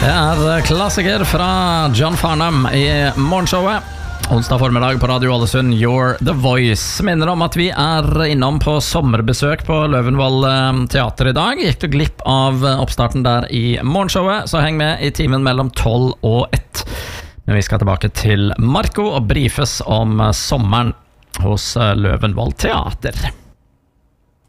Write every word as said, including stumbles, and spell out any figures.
Det er klassiker fra John Farnham i morgenshowet. Onsdag formiddag på Radio Ålesund, You're the Voice. Minner om at vi er innom på sommerbesøk på Løvenvoll teater i dag. Gikk du glipp av oppstarten der i morgenshowet, så heng med i timen mellom tolv og ett. Men vi skal tilbake til Marco og brifes om sommeren hos Løvenvoll teater.